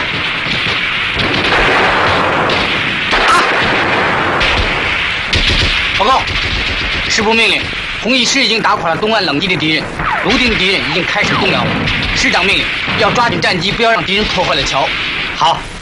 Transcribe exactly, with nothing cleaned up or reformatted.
报告，师部命令，红一师已经打垮了东岸冷地的敌人，泸定的敌人已经开始动摇了。师长命令，要抓紧战机，不要让敌人破坏了桥。好。